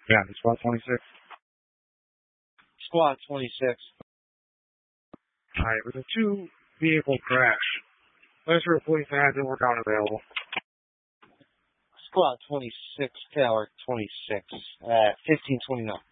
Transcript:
Yeah, the squad 26. Squad 26. Alright, with a 2-vehicle crash. Let's report that hasn't worked out available. Squad 26, Tower 26, 1529.